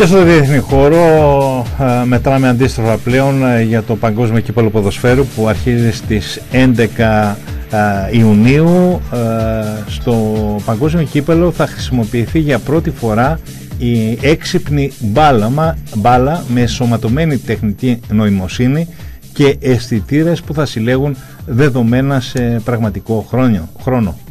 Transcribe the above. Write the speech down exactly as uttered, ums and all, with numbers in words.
Και στο διεθνή χώρο ε, μετράμε αντίστροφα πλέον ε, για το Παγκόσμιο Κύπελλο Ποδοσφαίρου που αρχίζει στις έντεκα ε, Ιουνίου. Ε, στο Παγκόσμιο Κύπελλο θα χρησιμοποιηθεί για πρώτη φορά η έξυπνη μπάλα, μπάλα με ενσωματωμένη τεχνητή νοημοσύνη και αισθητήρες που θα συλλέγουν δεδομένα σε πραγματικό χρόνο.